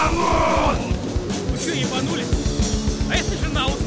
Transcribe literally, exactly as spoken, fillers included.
Омон! Вы что, ебанулись? А если жена узнает?